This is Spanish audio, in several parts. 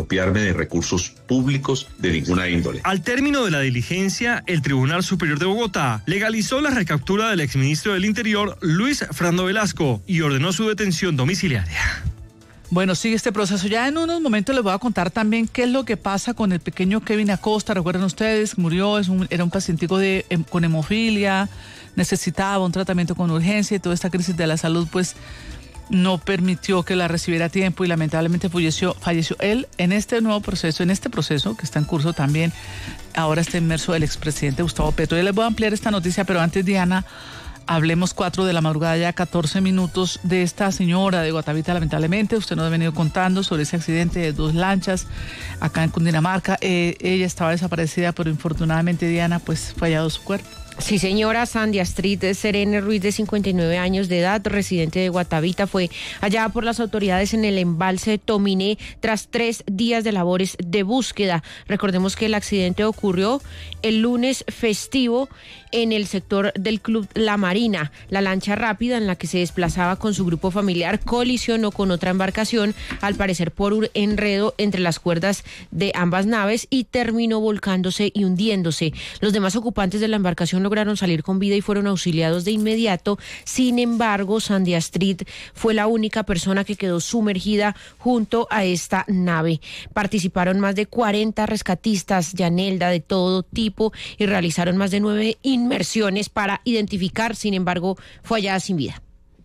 apropiarme de recursos públicos de ninguna índole. Al término de la diligencia, el Tribunal Superior de Bogotá legalizó la recaptura del exministro del Interior, Luis Fernando Velasco, y ordenó su detención domiciliaria. Bueno, sigue este proceso. Ya en unos momentos les voy a contar también qué es lo que pasa con el pequeño Kevin Acosta. Recuerden ustedes, murió, era un pacientico con hemofilia, necesitaba un tratamiento con urgencia y toda esta crisis de la salud pues no permitió que la recibiera a tiempo y lamentablemente falleció él en este nuevo proceso, que está en curso también. Ahora está inmerso el expresidente Gustavo Petro. Ya les voy a ampliar esta noticia, pero antes, Diana, hablemos 4 de la madrugada, ya 14 minutos, de esta señora de Guatavita. Lamentablemente, usted nos ha venido contando sobre ese accidente de 2 lanchas acá en Cundinamarca. Ella estaba desaparecida, pero infortunadamente, Diana, pues fue hallado su cuerpo. Sí, señora. Sandy Astrid Serene Ruiz, de 59 años de edad, residente de Guatavita, fue hallada por las autoridades en el embalse de Tominé tras 3 días de labores de búsqueda. Recordemos que el accidente ocurrió el lunes festivo en el sector del Club La Marina. La lancha rápida en la que se desplazaba con su grupo familiar colisionó con otra embarcación, al parecer por un enredo entre las cuerdas de ambas naves, y terminó volcándose y hundiéndose. Los demás ocupantes de la embarcación lograron salir con vida y fueron auxiliados de inmediato. Sin embargo, Sandy Astrid fue la única persona que quedó sumergida junto a esta nave. Participaron más de 40 rescatistas, Yanelda, de todo tipo, y realizaron más de 9 inmersiones para identificar. Sin embargo, fue hallada sin vida.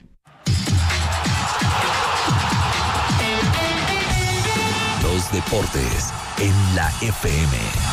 Los deportes en la FM.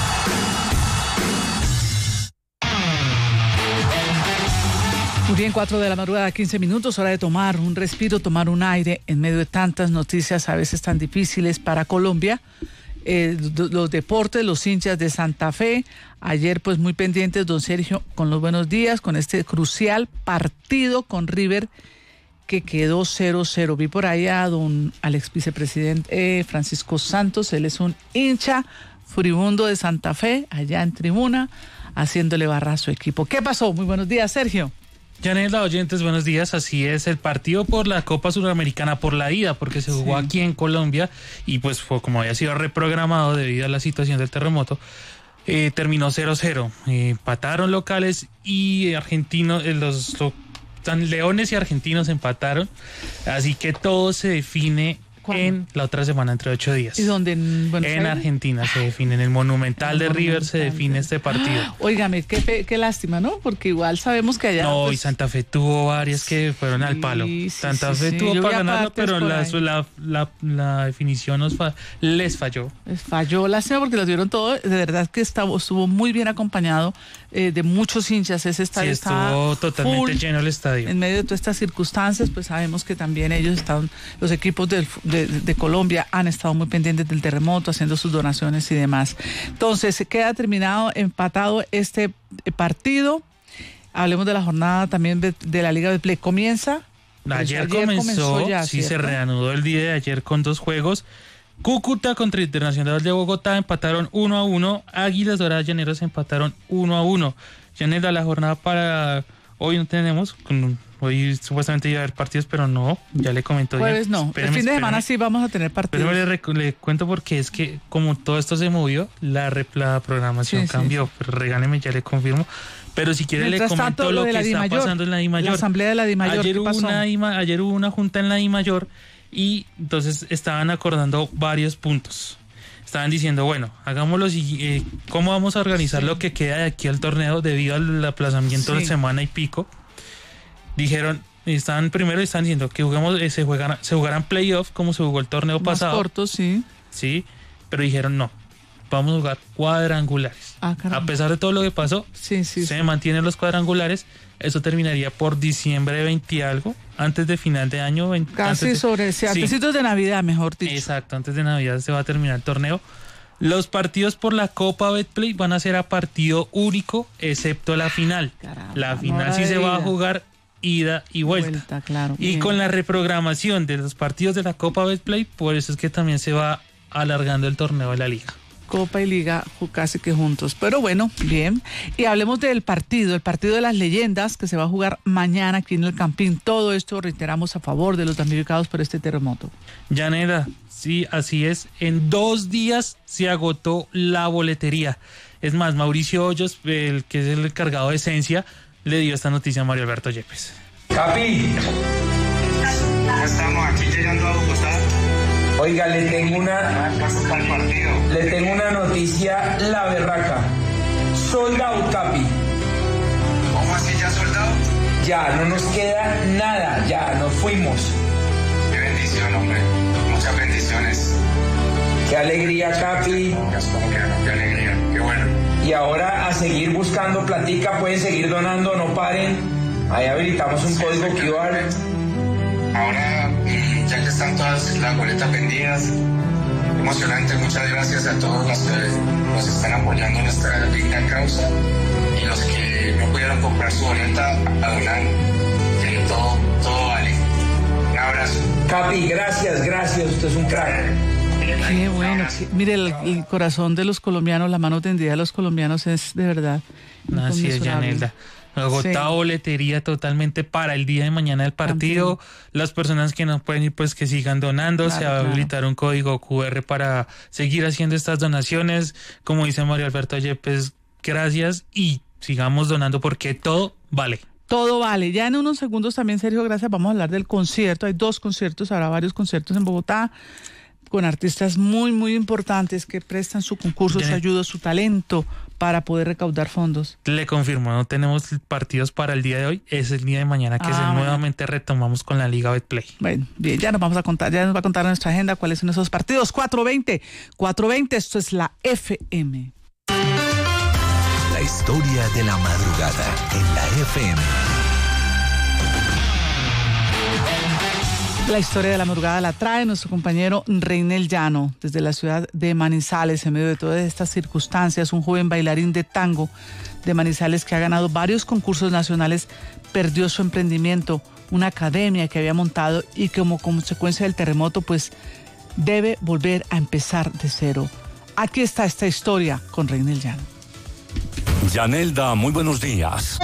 Muy bien, 4 de la madrugada, 15 minutos, hora de tomar un respiro, tomar un aire en medio de tantas noticias a veces tan difíciles para Colombia. Los deportes, los hinchas de Santa Fe, ayer pues muy pendientes, don Sergio, con los buenos días, con este crucial partido con River que quedó 0-0. Vi por ahí al ex vicepresidente Francisco Santos, él es un hincha furibundo de Santa Fe, allá en tribuna, haciéndole barra a su equipo. ¿Qué pasó? Muy buenos días, Sergio. Yanela, oyentes, buenos días. Así es, el partido por la Copa Suramericana, por la ida, porque se jugó aquí en Colombia y pues fue como había sido reprogramado debido a la situación del terremoto, terminó 0-0. Empataron locales y argentinos, Leones y Argentinos empataron, así que todo se define en la otra semana, entre 8 días. ¿Y dónde? En Argentina se define, en el Monumental de River se define este partido. Óigame, qué lástima, ¿no? Porque igual sabemos que allá... No, pues, y Santa Fe tuvo varias que fueron al palo. Santa Fe tuvo para ganarlo, pero la definición les falló. Les falló, lástima, porque lo dieron todo. De verdad que estuvo muy bien acompañado de muchos hinchas. Ese estadio estuvo totalmente lleno el estadio. En medio de todas estas circunstancias, pues sabemos que también los equipos de Colombia han estado muy pendientes del terremoto, haciendo sus donaciones y demás. Entonces, se queda empatado este partido. Hablemos de la jornada también de la Liga de Play. Comienza. Ayer comenzó ya, sí, se reanudó el día de ayer con 2 juegos. Cúcuta contra Internacional de Bogotá empataron 1-1. Águilas Doradas Llaneros empataron 1-1. Llanera, la jornada para hoy no tenemos. Hoy supuestamente iba a haber partidos, pero no, ya le comentó. Jueves no, el fin de semana sí vamos a tener partidos. Pero le cuento porque es que como todo esto se movió, la programación cambió. Pero regáleme, ya le confirmo. Pero si quiere le comento lo que está pasando en la DIMAYOR. La asamblea de la DIMAYOR, ayer hubo una junta en la DIMAYOR y entonces estaban acordando varios puntos. Estaban diciendo, bueno, hagámoslo, ¿cómo vamos a organizar lo que queda de aquí al torneo debido al aplazamiento de semana y pico? Dijeron, estaban diciendo que se jugaran playoff como se jugó el torneo pasado. Más cortos, sí. Sí, pero dijeron no, vamos a jugar cuadrangulares. A pesar de todo lo que pasó, se mantienen los cuadrangulares. Eso terminaría por diciembre de 20 y algo, antes de final de año. Antecitos de Navidad, mejor dicho. Exacto, antes de Navidad se va a terminar el torneo. Los partidos por la Copa Betplay van a ser a partido único, excepto la final. Caramba, la final sí se va a jugar ida y vuelta. Claro, y con la reprogramación de los partidos de la Copa Betplay, por eso es que también se va alargando el torneo de la liga. Copa y Liga casi que juntos. Pero bueno, bien. Y hablemos del partido, el partido de las leyendas que se va a jugar mañana aquí en el Campín. Todo esto reiteramos a favor de los damnificados por este terremoto. Yanela, sí, así es. En 2 días se agotó la boletería. Es más, Mauricio Hoyos, el que es el encargado de Esencia, le dio esta noticia a Mario Alberto Yepes. Capi, ya estamos aquí llegando a Bogotá. Oiga, le tengo una noticia, la berraca. Sold out, Capi. ¿Cómo así ya soldado? Ya, no nos queda nada, ya, nos fuimos. Qué bendición, hombre. Muchas bendiciones. Qué alegría, Capi. Qué alegría, qué bueno. Y ahora a seguir buscando platica, pueden seguir donando, no paren. Ahí habilitamos un código QR. Ahora, ya que están todas las boletas vendidas, emocionante, muchas gracias a todos los que nos están apoyando en esta digna causa y los que no pudieron comprar su boleta a donar, que todo vale. Un abrazo. Capi, gracias, usted es un crack. Qué bueno. Mire, el corazón de los colombianos, la mano tendida de los colombianos es de verdad Así es, Yanelda. Agotada boletería totalmente para el día de mañana del partido. Las personas que no pueden ir, pues que sigan donando. Se va a habilitar un código QR para seguir haciendo estas donaciones. Como dice Mario Alberto Yepes, gracias y sigamos donando porque todo vale. Todo vale. Ya en unos segundos también, Sergio, gracias, vamos a hablar del concierto. Hay 2 conciertos, habrá varios conciertos en Bogotá con artistas muy, muy importantes que prestan su concurso, su ayuda, su talento para poder recaudar fondos. Le confirmo, no tenemos partidos para el día de hoy, es el día de mañana que nuevamente retomamos con la Liga Betplay. Bueno, bien, ya nos va a contar nuestra agenda cuáles son esos partidos. 4:20, esto es la FM. La historia de la madrugada en la FM. La historia de la madrugada la trae nuestro compañero Reinel Llano, desde la ciudad de Manizales. En medio de todas estas circunstancias, un joven bailarín de tango de Manizales que ha ganado varios concursos nacionales perdió su emprendimiento, una academia que había montado y que como consecuencia del terremoto pues debe volver a empezar de cero. Aquí está esta historia con Reinel Llano. Yanelda, muy buenos días.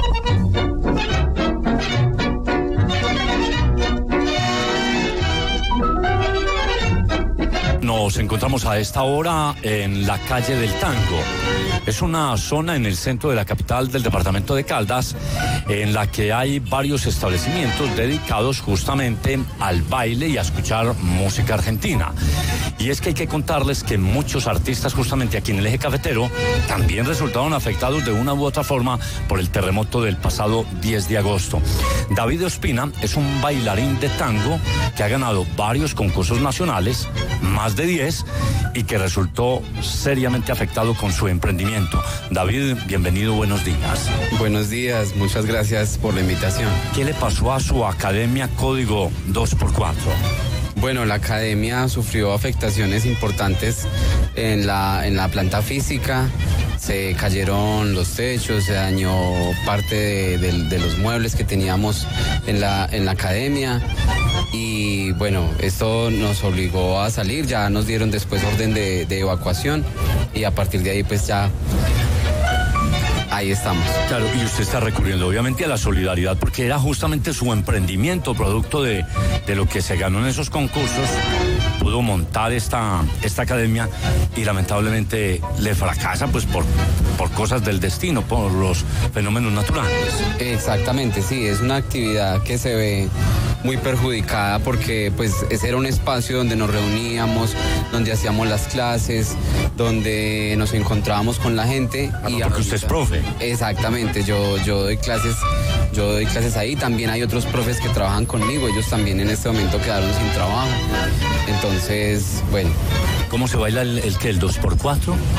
Nos encontramos a esta hora en la calle del Tango. Es una zona en el centro de la capital del departamento de Caldas en la que hay varios establecimientos dedicados justamente al baile y a escuchar música argentina. Y es que hay que contarles que muchos artistas justamente aquí en el eje cafetero también resultaron afectados de una u otra forma por el terremoto del pasado 10 de agosto. David Ospina es un bailarín de tango que ha ganado varios concursos nacionales, más de 10, y que resultó seriamente afectado con su emprendimiento. David, bienvenido, buenos días. Buenos días, muchas gracias por la invitación. ¿Qué le pasó a su academia Código 2x4? Bueno, la academia sufrió afectaciones importantes en la planta física. Se cayeron los techos, se dañó parte de los muebles que teníamos en la academia. Y bueno, esto nos obligó a salir, ya nos dieron después orden de evacuación y a partir de ahí pues ya ahí estamos. Claro, y usted está recurriendo obviamente a la solidaridad porque era justamente su emprendimiento, producto de lo que se ganó en esos concursos, pudo montar esta academia y lamentablemente le fracasa pues por cosas del destino, por los fenómenos naturales. Exactamente, sí, es una actividad que se ve muy perjudicada porque pues ese era un espacio donde nos reuníamos, donde hacíamos las clases, donde nos encontrábamos con la gente. Y porque usted es profe. Exactamente, yo doy clases ahí, también hay otros profes que trabajan conmigo, ellos también en este momento quedaron sin trabajo. Entonces, bueno. ¿Cómo se baila el 2x4?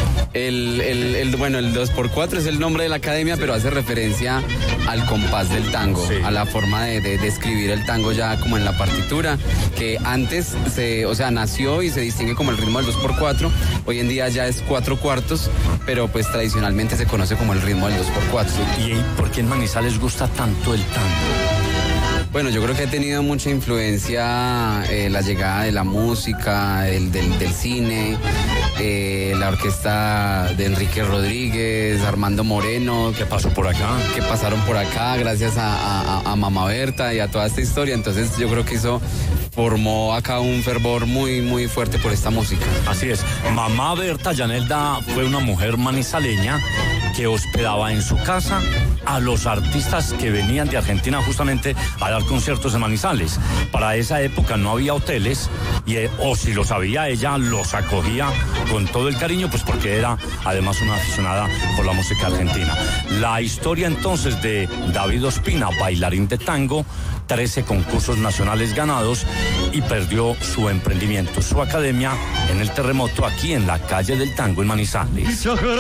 Bueno, el 2x4 es el nombre de la academia, pero hace referencia al compás del tango, sí, a la forma de escribir el tango ya como en la partitura, que antes nació y se distingue como el ritmo del 2x4, hoy en día ya es 4/4, pero pues tradicionalmente se conoce como el ritmo del 2x4. ¿Y por qué en Manizales gusta tanto el tango? Bueno, yo creo que ha tenido mucha influencia la llegada de la música, del cine, la orquesta de Enrique Rodríguez, Armando Moreno. ¿Qué pasó por acá? Que pasaron por acá gracias a Mamá Berta y a toda esta historia. Entonces yo creo que eso formó acá un fervor muy, muy fuerte por esta música. Así es. Mamá Berta Yanelda fue una mujer manizaleña que hospedaba en su casa a los artistas que venían de Argentina justamente a dar conciertos en Manizales. Para esa época no había hoteles o si los había, ella los acogía con todo el cariño, pues porque era además una aficionada por la música argentina. La historia entonces de David Ospina, bailarín de tango, 13 concursos nacionales ganados y perdió su emprendimiento, su academia en el Terremoto, aquí en la calle del Tango en Manizales.